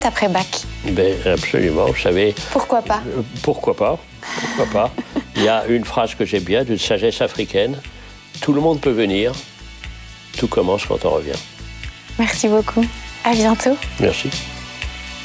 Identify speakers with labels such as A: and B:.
A: après bac?
B: Ben, absolument, vous savez...
A: Pourquoi pas?
B: Pourquoi pas? Pourquoi pas? Il y a une phrase que j'aime bien, d'une sagesse africaine. Tout le monde peut venir, tout commence quand on revient.
A: Merci beaucoup. À bientôt.
B: Merci.